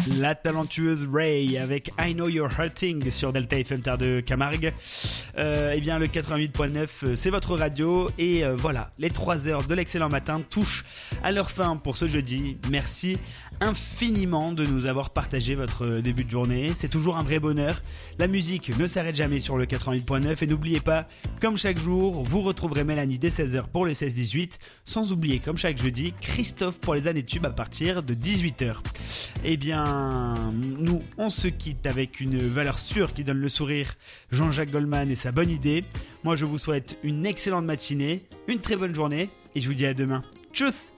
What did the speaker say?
La talentueuse Ray avec I Know You're Hurting sur Delta FM Terre de Camargue. Eh bien, le 88.9, c'est votre radio. Et voilà, les 3 heures de l'excellent matin touchent à leur fin pour ce jeudi. Merci infiniment de nous avoir partagé votre début de journée. C'est toujours un vrai bonheur. La musique ne s'arrête jamais sur le 88.9. Et n'oubliez pas, comme chaque jour, vous retrouverez Mélanie dès 16h pour le 16-18. Sans oublier, comme chaque jeudi, Christophe pour les années tubes à partir de 18h. Eh bien, nous, on se quitte avec une valeur sûre qui donne le sourire, Jean-Jacques Goldman et sa bonne idée. Moi, je vous souhaite une excellente matinée, une très bonne journée et je vous dis à demain. Tchuss!